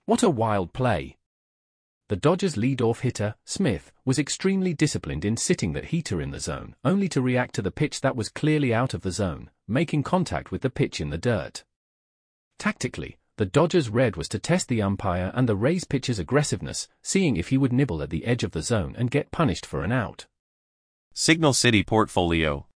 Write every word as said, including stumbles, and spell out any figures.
What a wild play. The Dodgers' leadoff hitter, Smith, was extremely disciplined in sitting that heater in the zone, only to react to the pitch that was clearly out of the zone, making contact with the pitch in the dirt. Tactically, the Dodgers' red was to test the umpire and the Rays pitcher's aggressiveness, seeing if he would nibble at the edge of the zone and get punished for an out. Signal City Portfolio.